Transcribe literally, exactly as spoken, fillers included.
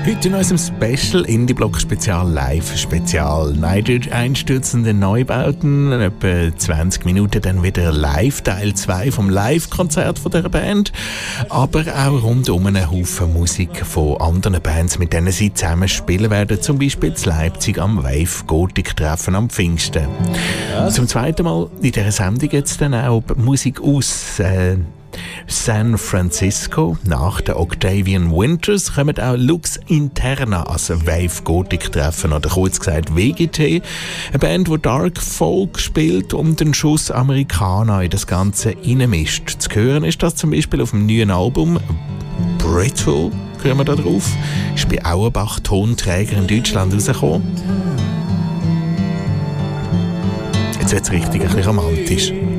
Heute in unserem Special Indie-Block Spezial Live Spezial. Nein, durch einstürzende Neubauten, etwa zwanzig Minuten dann wieder live, Teil zwei vom Live-Konzert von dieser Band. Aber auch rund um einen Haufen Musik von anderen Bands, mit denen sie zusammen spielen werden. Zum Beispiel in Leipzig am Wave Gothic Treffen am Pfingsten. Ja. Zum zweiten Mal in dieser Sendung jetzt dann auch Musik aus äh, San Francisco. Nach der Octavian Winters kommen auch Lux Interna als Wave Gothic Treffen, oder kurz gesagt W G T. Eine Band, die Dark Folk spielt und einen Schuss Amerikaner in das Ganze reinmischt. Zu hören ist das zum Beispiel auf dem neuen Album Brittle, hören wir da drauf. Ist bei Auerbach Tonträger in Deutschland rausgekommen. Jetzt wird es richtig ein bisschen romantisch.